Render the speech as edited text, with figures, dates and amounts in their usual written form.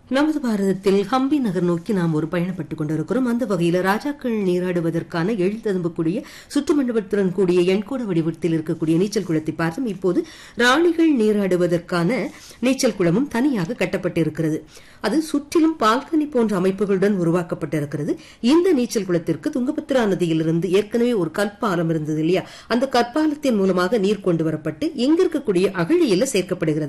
நமது பாரதத்தில் ஹம்பி நகர் நோக்கி நாம் ஒரு பயணப்பட்டுக் கொண்டிருக்கிறோம். அந்த வகையில் ராஜாக்கள் நீராடுவதற்கான எழுத்ததும்பக்கூடிய சுற்றுமண்டபத்துடன் கூடிய எண்கோட வடிவத்தில் இருக்கக்கூடிய நீச்சல் குளத்தை பார்த்தோம். இப்போது ராணிகள் நீராடுவதற்கான நீச்சல் குளமும் தனியாக கட்டப்பட்டிருக்கிறது. அது சுற்றிலும் பால்கனி போன்ற அமைப்புகளுடன் உருவாக்கப்பட்டிருக்கிறது. இந்த நீச்சல் குளத்திற்கு துங்கபத்ரா நதியிலிருந்து ஏற்கனவே ஒரு கற்பாலம் இருந்தது இல்லையா, அந்த கற்பாலத்தின் மூலமாக நீர் கொண்டு வரப்பட்டு இங்க இருக்கக்கூடிய அகழியில சேர்க்கப்படுகிறது.